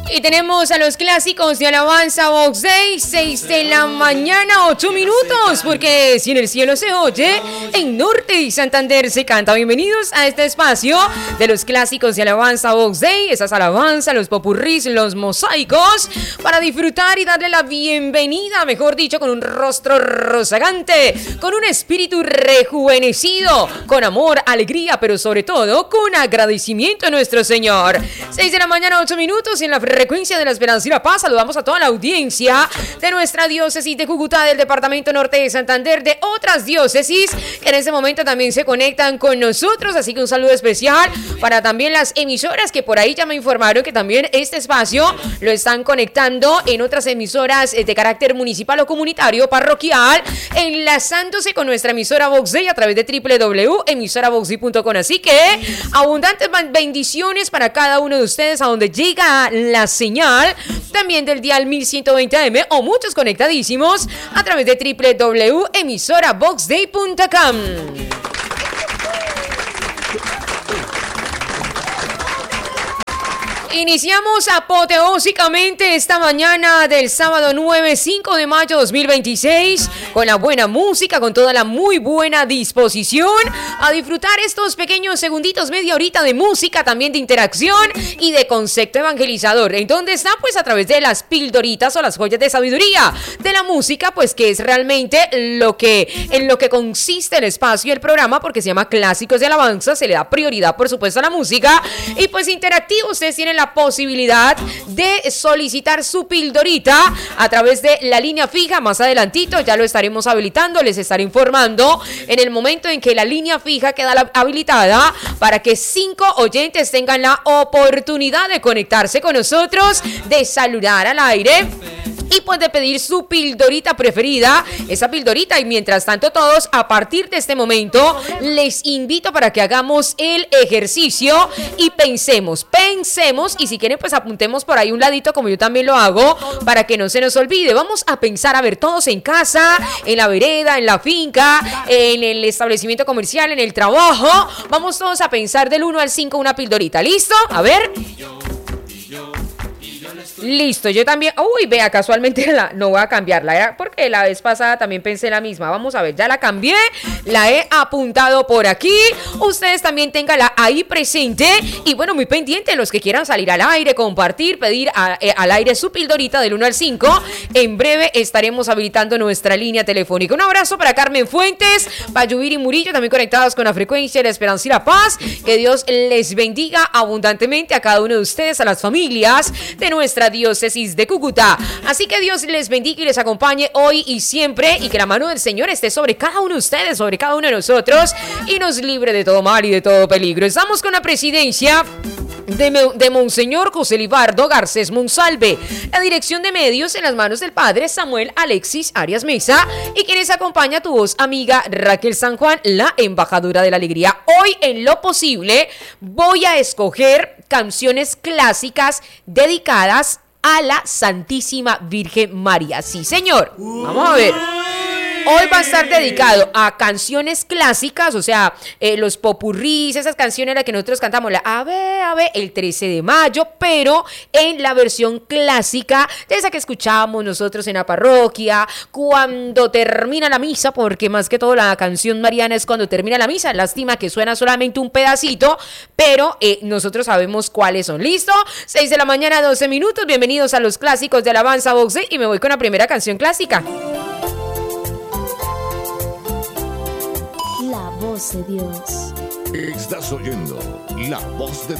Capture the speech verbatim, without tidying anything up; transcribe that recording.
Y tenemos a los clásicos de alabanza Vox Day, seis de la mañana, ocho minutos, porque si en el cielo se oye, en Norte y Santander se canta. Bienvenidos a este espacio de los clásicos de alabanza Vox Day, esas alabanzas, los popurrís, los mosaicos, para disfrutar y darle la bienvenida, mejor dicho, con un rostro rozagante, con un espíritu rejuvenecido, con amor, alegría, pero sobre todo con agradecimiento a nuestro Señor. seis de la mañana, ocho minutos, y en la frecuencia de la Esperanza y la Paz saludamos a toda la audiencia de nuestra diócesis de Cúcuta, del departamento norte de Santander, de otras diócesis que en este momento también se conectan con nosotros, así que un saludo especial para también las emisoras que por ahí ya me informaron que también este espacio lo están conectando en otras emisoras de carácter municipal o comunitario, parroquial, enlazándose con nuestra emisora Vox Day a través de doble u doble u doble u punto emisora vox day punto com. Así que abundantes bendiciones para cada uno de ustedes a donde llega la señal también del dial mil ciento veinte A M o muchos conectadísimos a través de doble u doble u doble u punto emisora vox day punto com. Iniciamos apoteósicamente esta mañana del sábado nueve, cinco de mayo dos mil veintiséis con la buena música, con toda la muy buena disposición a disfrutar estos pequeños segunditos, media horita de música, también de interacción y de concepto evangelizador. ¿En dónde está? Pues a través de las pildoritas o las joyas de sabiduría de la música, pues que es realmente lo que, en lo que consiste el espacio y el programa, porque se llama Clásicos de Alabanza, se le da prioridad por supuesto a la música y pues interactivo. Ustedes tienen la posibilidad de solicitar su pildorita a través de la línea fija. Más adelantito ya lo estaremos habilitando, les estaré informando en el momento en que la línea fija queda habilitada para que cinco oyentes tengan la oportunidad de conectarse con nosotros, de saludar al aire y pues de pedir su pildorita preferida, esa pildorita. Y mientras tanto todos, a partir de este momento, les invito para que hagamos el ejercicio y pensemos, pensemos, y si quieren pues apuntemos por ahí un ladito como yo también lo hago, para que no se nos olvide. Vamos a pensar, a ver, todos en casa, en la vereda, en la finca, en el establecimiento comercial, en el trabajo, vamos todos a pensar del uno al cinco una pildorita. ¿Listo? A ver. Listo, yo también. Uy, vea, casualmente la, no voy a cambiarla, ¿era? Porque la vez pasada también pensé la misma. Vamos a ver, ya la cambié, la he apuntado por aquí. Ustedes también ténganla ahí presente. Y bueno, muy pendiente, los que quieran salir al aire, compartir, pedir a, eh, al aire su pildorita del uno al cinco. En breve estaremos habilitando nuestra línea telefónica. Un abrazo para Carmen Fuentes, para Yubiri Murillo, también conectados con la frecuencia de la Esperanza y la Paz. Que Dios les bendiga abundantemente a cada uno de ustedes, a las familias de nuestra diócesis de Cúcuta. Así que Dios les bendiga y les acompañe hoy y siempre, y que la mano del Señor esté sobre cada uno de ustedes, sobre cada uno de nosotros, y nos libre de todo mal y de todo peligro. Estamos con la presidencia de, de Monseñor José Libardo Garcés Monsalve, la dirección de medios en las manos del padre Samuel Alexis Arias Mesa, y quienes acompaña tu voz amiga Raquel San Juan, la embajadora de la alegría. Hoy, en lo posible, voy a escoger canciones clásicas dedicadas a la Santísima Virgen María. Sí, señor. Vamos a ver. Hoy va a estar dedicado a canciones clásicas, o sea, eh, los popurrís, esas canciones en las que nosotros cantamos la Ave, Ave, el trece de mayo, pero en la versión clásica, de esa que escuchamos nosotros en la parroquia, cuando termina la misa, porque más que todo la canción mariana es cuando termina la misa. Lástima que suena solamente un pedacito, pero eh, nosotros sabemos cuáles son. ¿Listo? seis de la mañana, doce minutos, bienvenidos a los clásicos de alabanza Vox Day, y me voy con la primera canción clásica. La voz de Dios. Estás oyendo La Voz de